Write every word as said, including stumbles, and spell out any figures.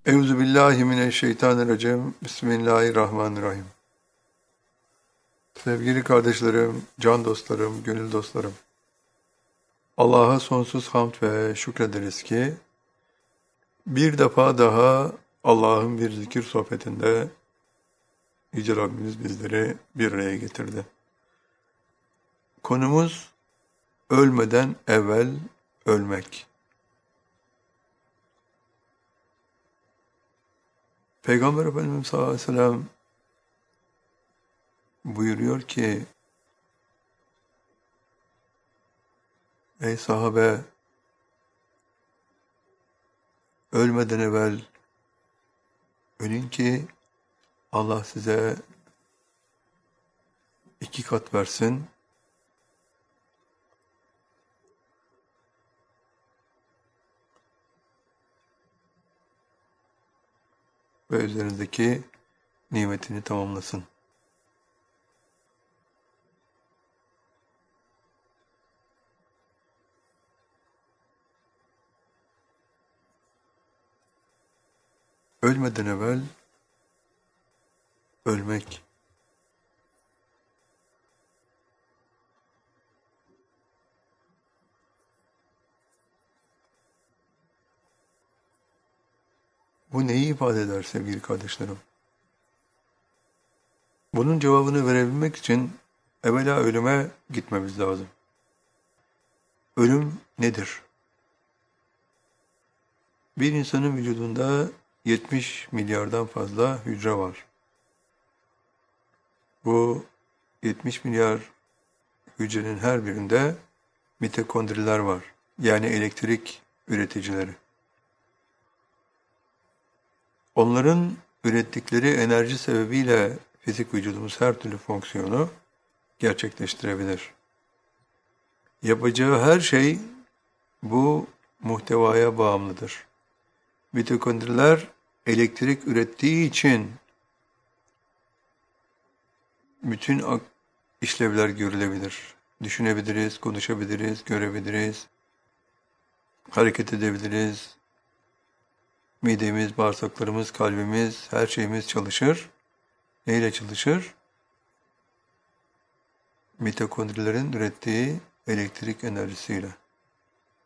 Euzubillahimineşşeytanirracim. Bismillahirrahmanirrahim. Sevgili kardeşlerim, can dostlarım, gönül dostlarım. Allah'a sonsuz hamd ve şükrederiz ki bir defa daha Allah'ın bir zikir sohbetinde Yüce Rabbimiz bizleri bir araya getirdi. Konumuz ölmeden evvel ölmek. Peygamber Efendimiz sallallahu aleyhi ve sellem buyuruyor ki, ey sahabe, ölmeden evvel ölün ki Allah size iki kat versin. Ve üzerinizdeki nimetini tamamlasın. Ölmeden evvel ölmek. Bu neyi ifade eder sevgili kardeşlerim? Bunun cevabını verebilmek için evvela ölüme gitmemiz lazım. Ölüm nedir? Bir insanın vücudunda yetmiş milyardan fazla hücre var. Bu yetmiş milyar hücrenin her birinde mitokondriler var. Yani elektrik üreticileri. Onların ürettikleri enerji sebebiyle fizik vücudumuz her türlü fonksiyonu gerçekleştirebilir. Yapacağı her şey bu muhtevaya bağımlıdır. Mitokondriler elektrik ürettiği için bütün işlevler görülebilir. Düşünebiliriz, konuşabiliriz, görebiliriz, hareket edebiliriz. Midemiz, bağırsaklarımız, kalbimiz, her şeyimiz çalışır. Neyle çalışır? Mitokondrilerin ürettiği elektrik enerjisiyle.